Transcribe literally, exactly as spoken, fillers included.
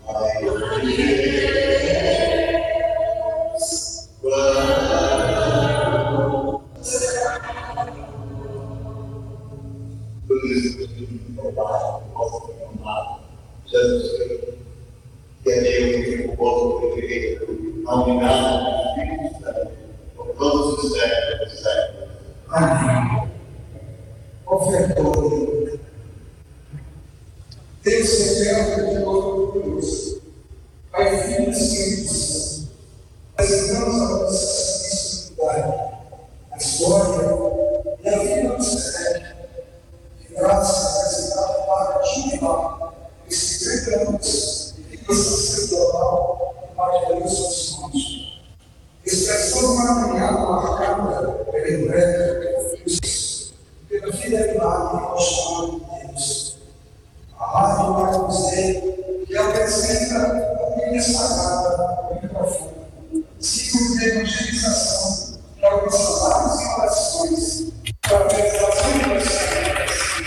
Amém. Ofertou. Deus revela de novo por Deus. Pai, Filho e Espírito Santo. Apresentamos a nossa disponibilidade, a história e a vida do Senhor. Que graça apresentada para jubilar esses trinta anos de vida sacerdotal para Deus dos irmãos. Expressão maravilhada, marcada pela entrega, pelo Cristo, pela fidelidade ao chamado de Deus. Amado Pai do céu, que apresenta a Bíblia Sagrada muito profunda. Siga o